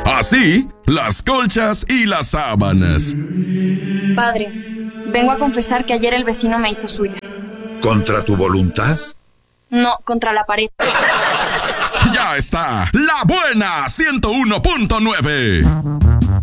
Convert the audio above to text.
Así, las colchas y las sábanas. Padre, vengo a confesar que ayer el vecino me hizo suya. ¿Contra tu voluntad? No, contra la pared. Ya está, La Buena 101.9.